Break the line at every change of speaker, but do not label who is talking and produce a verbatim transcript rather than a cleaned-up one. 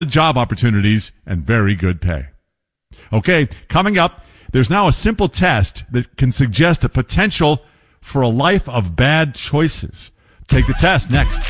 job opportunities and very good pay. Okay, coming up, there's now a simple test that can suggest a potential for a life of bad choices. Take the test next.